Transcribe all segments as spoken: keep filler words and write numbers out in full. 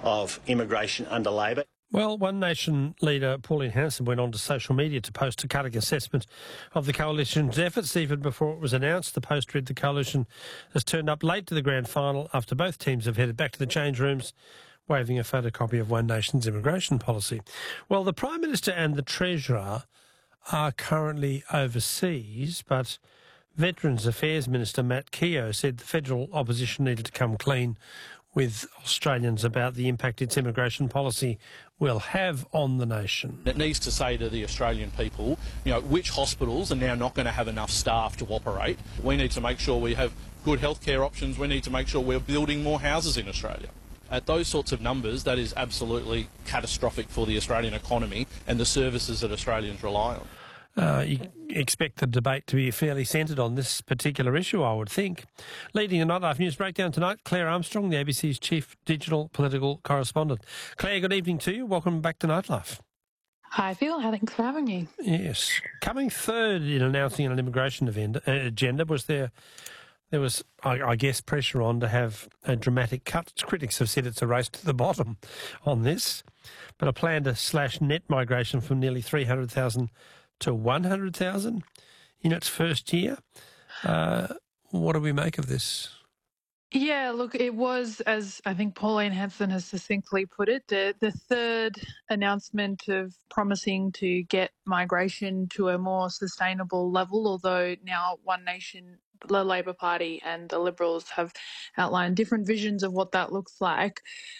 of immigration under Labor. Well, One Nation leader Pauline Hanson went on to social media to post a cutting assessment of the coalition's efforts. Even before it was announced, the post read the coalition has turned up late to the grand final after both teams have headed back to the change rooms, waving a photocopy of One Nation's immigration policy. Well, the Prime Minister and the Treasurer are currently overseas, but Veterans Affairs Minister Matt Keogh said the federal opposition needed to come clean with Australians about the impact its immigration policy will have on the nation. It needs to say to the Australian people, you know, which hospitals are now not going to have enough staff to operate. We need to make sure we have good healthcare options. We need to make sure we're building more houses in Australia. At those sorts of numbers, that is absolutely catastrophic for the Australian economy and the services that Australians rely on. Uh, you expect the debate to be fairly centred on this particular issue, I would think. Leading the Nightlife News Breakdown tonight, Claire Armstrong, the A B C's Chief Digital Political Correspondent. Claire, good evening to you. Welcome back to Nightlife. Hi, Phil. Thanks for having me. Yes. Coming third in announcing an immigration event, uh, agenda, was there... There was, I, I guess, pressure on to have a dramatic cut. Critics have said it's a race to the bottom on this, but a plan to slash net migration from nearly three hundred thousand to one hundred thousand in its first year. Uh, what do we make of this? Yeah, look, it was, as I think Pauline Hanson has succinctly put it, the, the third announcement of promising to get migration to a more sustainable level, although now One Nation, the Labor Party and the Liberals have outlined different visions of what that looks like.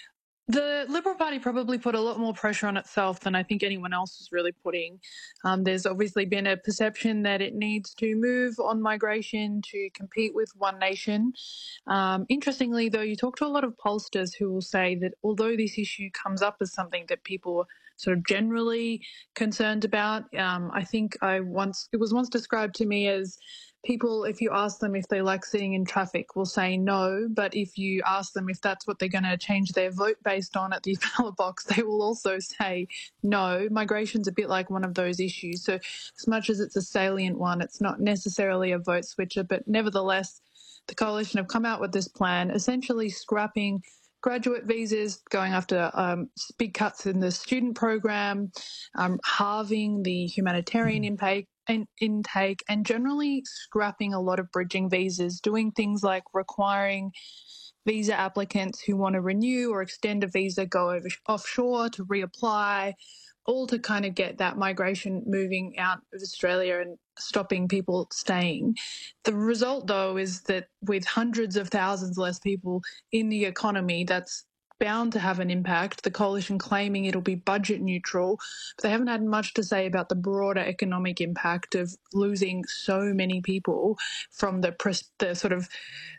The Liberal Party probably put a lot more pressure on itself than I think anyone else is really putting. Um, there's obviously been a perception that it needs to move on migration to compete with One Nation. Um, interestingly, though, you talk to a lot of pollsters who will say that although this issue comes up as something that people are sort of generally concerned about, um, I think I once it was once described to me as people, if you ask them if they like sitting in traffic, will say no. But if you ask them if that's what they're going to change their vote based on at the ballot box, they will also say no. Migration's a bit like one of those issues. So as much as it's a salient one, it's not necessarily a vote switcher. But nevertheless, the coalition have come out with this plan, essentially scrapping graduate visas, going after um, big cuts in the student program, um, halving the humanitarian intake, and intake, and generally scrapping a lot of bridging visas, doing things like requiring visa applicants who want to renew or extend a visa go over offshore to reapply, all to kind of get that migration moving out of Australia and stopping people staying. The result, though, is that with hundreds of thousands less people in the economy, that's bound to have an impact. The coalition claiming it'll be budget neutral, but they haven't had much to say about the broader economic impact of losing so many people from the, the sort of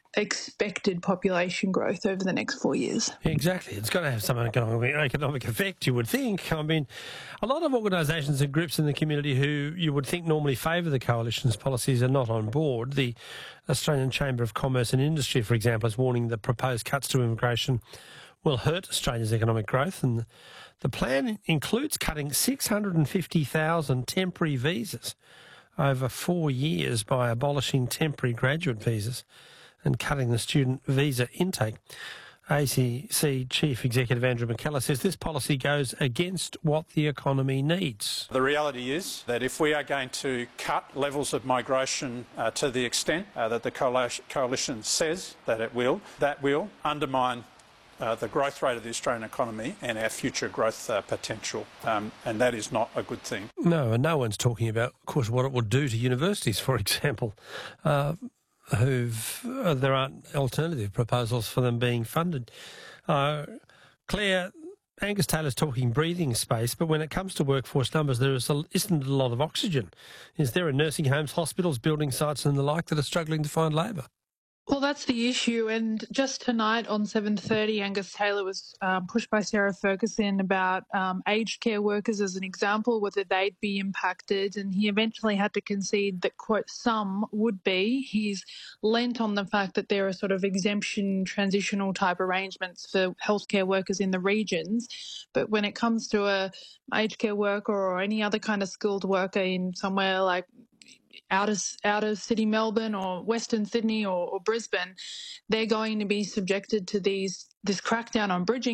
expected population growth over the next four years. Exactly. It's got to have some economic, economic effect, you would think. I mean, a lot of organisations and groups in the community who you would think normally favour the coalition's policies are not on board. The Australian Chamber of Commerce and Industry, for example, is warning that proposed cuts to immigration will hurt Australia's economic growth, and the plan includes cutting six hundred fifty thousand temporary visas over four years by abolishing temporary graduate visas and cutting the student visa intake. A C C Chief Executive Andrew McKellar says this policy goes against what the economy needs. The reality is that if we are going to cut levels of migration uh, to the extent uh, that the coalition says that it will, that will undermine Uh, the growth rate of the Australian economy and our future growth uh, potential, um, and that is not a good thing. No, and no one's talking about, of course, what it would do to universities, for example, uh, who've uh, there aren't alternative proposals for them being funded. Uh, Claire, Angus Taylor's talking breathing space, but when it comes to workforce numbers, there is a, isn't a lot of oxygen. Is there in nursing homes, hospitals, building sites and the like that are struggling to find labour? Well, that's the issue. And just tonight on seven thirty, Angus Taylor was um, pushed by Sarah Ferguson about um, aged care workers as an example, whether they'd be impacted. And he eventually had to concede that, quote, some would be. He's lent on the fact that there are sort of exemption, transitional type arrangements for healthcare workers in the regions. But when it comes to a aged care worker or any other kind of skilled worker in somewhere like out of, out of city Melbourne or Western Sydney or, or Brisbane, they're going to be subjected to these this crackdown on bridging